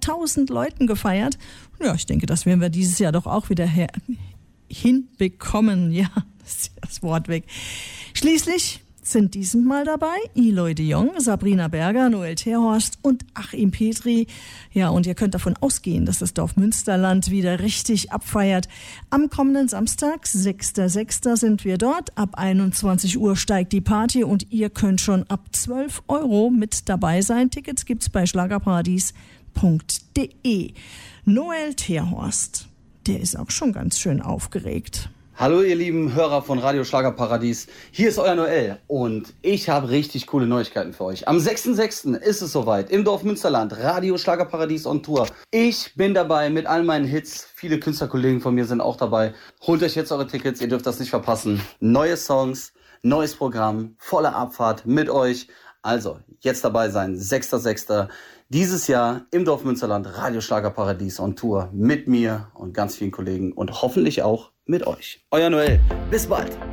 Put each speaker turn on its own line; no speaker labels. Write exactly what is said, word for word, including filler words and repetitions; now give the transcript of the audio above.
tausend Leuten gefeiert. Ja, ich denke, das werden wir dieses Jahr doch auch wieder her- hinbekommen. Ja, das ist das Wort weg. Schließlich sind diesmal dabei Eloy de Jong, Sabrina Berger, Noel Terhorst und Achim Petri. Ja, und ihr könnt davon ausgehen, dass das Dorf Münsterland wieder richtig abfeiert. Am kommenden Samstag, sechster sechster sind wir dort. Ab einundzwanzig Uhr steigt die Party und ihr könnt schon ab zwölf Euro mit dabei sein. Tickets gibt's bei schlagerparadies punkt de. Noel Terhorst, der ist auch schon ganz schön aufgeregt.
Hallo ihr lieben Hörer von Radio Schlagerparadies, hier ist euer Noel und ich habe richtig coole Neuigkeiten für euch. Am sechster sechster ist es soweit, im Dorf Münsterland, Radio Schlagerparadies on Tour. Ich bin dabei mit all meinen Hits, viele Künstlerkollegen von mir sind auch dabei. Holt euch jetzt eure Tickets, ihr dürft das nicht verpassen. Neue Songs, neues Programm, volle Abfahrt mit euch. Also, jetzt dabei sein, sechster sechster Dieses Jahr im Dorf Münsterland, Radio Schlagerparadies on Tour mit mir und ganz vielen Kollegen und hoffentlich auch mit euch. Euer Noel, bis bald.